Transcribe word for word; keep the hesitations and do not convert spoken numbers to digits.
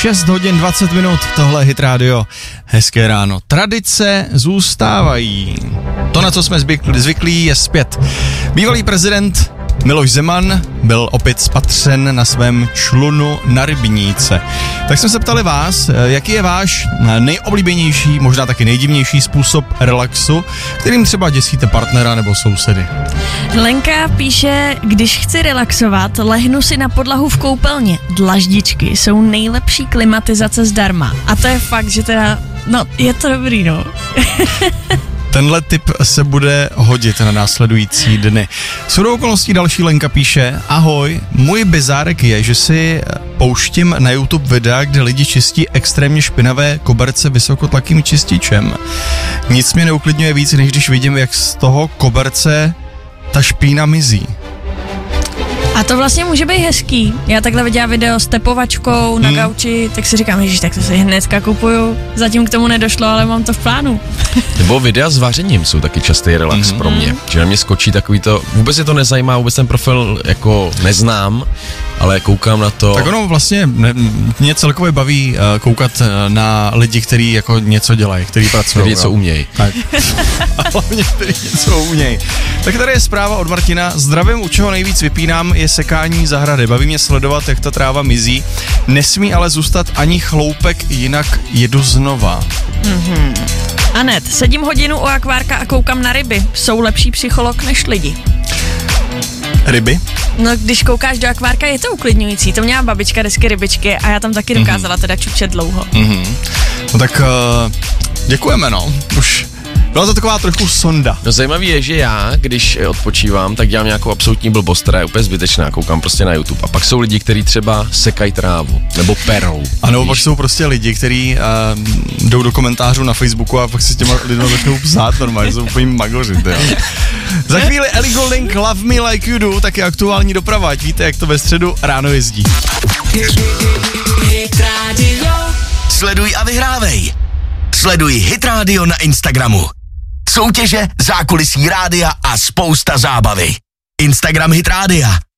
šest hodin dvacet minut, tohle je Hit Radio. Hezké ráno. Tradice zůstávají. To, na co jsme zvyklí, je zpět. Bývalý prezident Miloš Zeman byl opět spatřen na svém člunu na Rybníce. Tak jsme se ptali vás, jaký je váš nejoblíbenější, možná taky nejdivnější způsob relaxu, kterým třeba děsíte partnera nebo sousedy. Lenka píše, když chci relaxovat, lehnu si na podlahu v koupelně. Dlaždičky jsou nejlepší klimatizace zdarma. A to je fakt, že teda, no, je to dobrý, no. Tenhle tip se bude hodit na následující dny. Shodou okolností další Lenka píše: ahoj, můj bizárek je, že si pouštím na YouTube videa, kde lidi čistí extrémně špinavé koberce vysokotlakým čističem. Nic mě neuklidňuje víc, než když vidím, jak z toho koberce ta špína mizí. A to vlastně může být hezký. Já takhle viděla video s tepovačkou na hmm. gauči, tak si říkám, ježiš, tak to si hnedka kupuju. Zatím k tomu nedošlo, ale mám to v plánu. Nebo videa s vařením jsou taky častý relax mm-hmm. pro mě. Že na mě skočí takový to, vůbec je to nezajímá, vůbec ten profil jako neznám, ale koukám na to. Tak ono vlastně ne, mě celkově baví uh, koukat uh, na lidi, kteří jako něco dělají, kteří pracují. Kteří něco umějí. Tak. A hlavně kteří něco umějí. Tak tady je zpráva od Martina. Zdravím, u čeho nejvíc vypínám, je sekání zahrady. Baví mě sledovat, jak ta tráva mizí. Nesmí ale zůstat ani chloupek, jinak jedu znova. Mm-hmm. Anet, sedím hodinu u akvárka a koukám na ryby. Jsou lepší psycholog než lidi. Ryby? No, když koukáš do akvárka, je to uklidňující. To měla babička desky rybičky a já tam taky dokázala mm-hmm. teda čučet dlouho. Mm-hmm. No tak uh, děkujeme, no. Už byla to taková trochu sonda. No zajímavý je, že já, když odpočívám, tak dělám nějakou absolutní blbost, která je úplně zbytečná, koukám prostě na YouTube. A pak jsou lidi, kteří třeba sekají trávu, nebo perou. A nebo pak jsou prostě lidi, kteří uh, jdou do komentářů na Facebooku a pak si s těma lidmi začnou psát normálně, jsou úplně magoři, jo. Za chvíli Ellie Goulding, Love Me Like You Do, taky aktuální doprava, ať víte, jak to ve středu ráno jezdí. Sleduj a vyhrávej. Sleduj Hit Radio na Instagramu. Soutěže, zákulisí rádia a spousta zábavy. Instagram Hit Rádia.